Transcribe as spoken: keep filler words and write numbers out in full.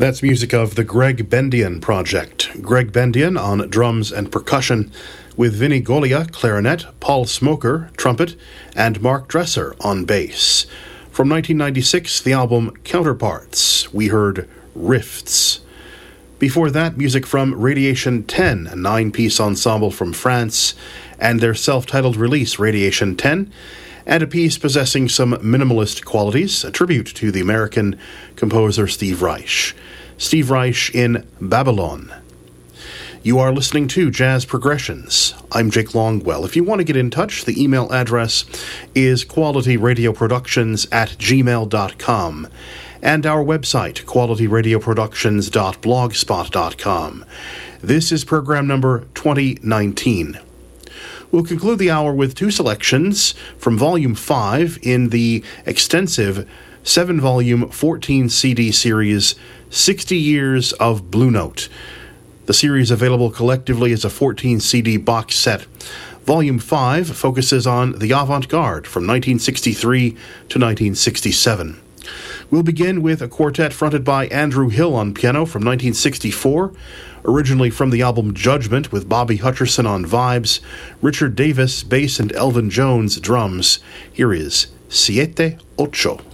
That's music of the Greg Bendian Project. Greg Bendian on drums and percussion, with Vinny Golia, clarinet, Paul Smoker, trumpet, and Mark Dresser on bass. From nineteen ninety-six, the album Counterparts, we heard Rifts. Before that, music from Radiation ten, a nine-piece ensemble from France, and their self-titled release, Radiation ten, and a piece possessing some minimalist qualities, a tribute to the American composer Steve Reich. Steve Reich in Babylon. You are listening to Jazz Progressions. I'm Jake Longwell. If you want to get in touch, the email address is qualityradioproductions at gmail dot com, and our website, qualityradioproductions dot blogspot dot com. This is program number twenty nineteen. We'll conclude the hour with two selections from Volume five in the extensive seven-volume, fourteen-C D series, sixty Years of Blue Note. The series available collectively as a fourteen-C D box set. Volume five focuses on the avant-garde from nineteen sixty-three to nineteen sixty-seven. We'll begin with a quartet fronted by Andrew Hill on piano from nineteen sixty-four, originally from the album Judgment with Bobby Hutcherson on vibes, Richard Davis, bass, and Elvin Jones, drums. Here is Siete Ocho.